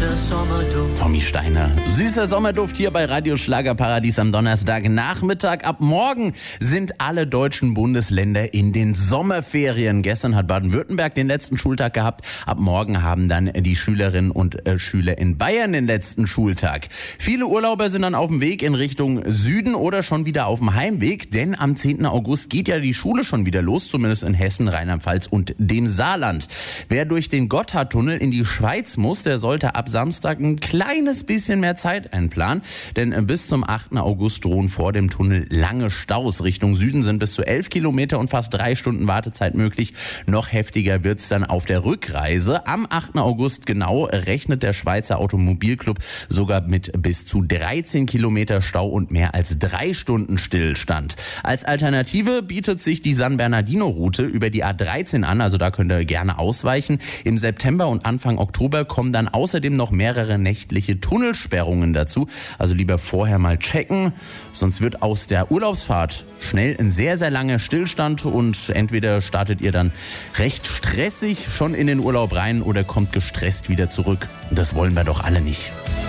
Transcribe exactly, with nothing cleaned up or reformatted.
süßer Sommerduft. Tommy Steiner. Süßer Sommerduft hier bei Radio Schlagerparadies am Donnerstagnachmittag. Ab morgen sind alle deutschen Bundesländer in den Sommerferien. Gestern hat Baden-Württemberg den letzten Schultag gehabt. Ab morgen haben dann die Schülerinnen und äh, Schüler in Bayern den letzten Schultag. Viele Urlauber sind dann auf dem Weg in Richtung Süden oder schon wieder auf dem Heimweg. Denn am zehnten August geht ja die Schule schon wieder los, zumindest in Hessen, Rheinland-Pfalz und dem Saarland. Wer durch den Gotthardtunnel in die Schweiz muss, der sollte ab Samstag ein kleines bisschen mehr Zeit einplanen, denn bis zum achten August drohen vor dem Tunnel lange Staus. Richtung Süden sind bis zu elf Kilometer und fast drei Stunden Wartezeit möglich. Noch heftiger wird's dann auf der Rückreise. Am achten August genau rechnet der Schweizer Automobilclub sogar mit bis zu dreizehn Kilometer Stau und mehr als drei Stunden Stillstand. Als Alternative bietet sich die San Bernardino-Route über die A dreizehn an, also da könnt ihr gerne ausweichen. Im September und Anfang Oktober kommen dann außerdem noch mehrere nächtliche Tunnelsperrungen dazu. Also lieber vorher mal checken, sonst wird aus der Urlaubsfahrt schnell ein sehr, sehr langer Stillstand und entweder startet ihr dann recht stressig schon in den Urlaub rein oder kommt gestresst wieder zurück. Das wollen wir doch alle nicht.